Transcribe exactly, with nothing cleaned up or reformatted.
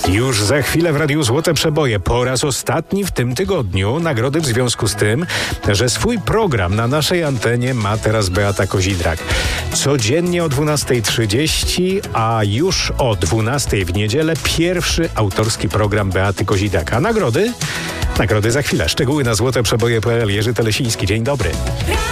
Już za chwilę w Radiu Złote Przeboje. Po raz ostatni w tym tygodniu nagrody w związku z tym, że swój program na naszej antenie ma teraz Beata Kozidrak. Codziennie o dwunasta trzydzieści, a już o dwunastej w niedzielę pierwszy autorski program Beaty Kozidrak. A nagrody? Nagrody za chwilę. Szczegóły na złoteprzeboje kropka p l. Jerzy Telesiński. Dzień dobry.